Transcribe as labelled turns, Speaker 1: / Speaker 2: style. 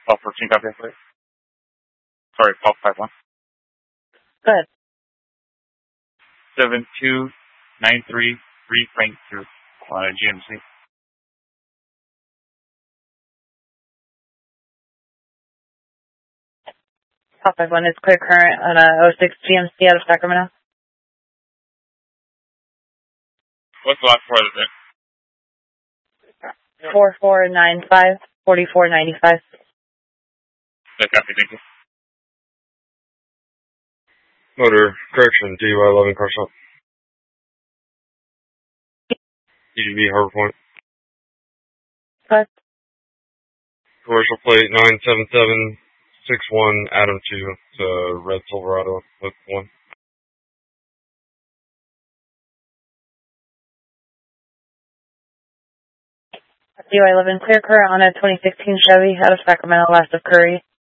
Speaker 1: Call 14, copy that, please. Sorry, call 51.
Speaker 2: Go ahead.
Speaker 1: 7293 Frank through GMC.
Speaker 2: Call 51 is clear current on a 06 GMC out of Sacramento.
Speaker 1: What's the last part of it?
Speaker 2: 4495 4495.
Speaker 1: That's copy, thank you.
Speaker 3: Motor, correction, DUI 11 car stop. DGB Harbor Point.
Speaker 2: What?
Speaker 3: Commercial plate 97761 Adam 2. It's a red Silverado with 1.
Speaker 2: DUI 11 clear current on a 2016 Chevy out of Sacramento, last of Curry.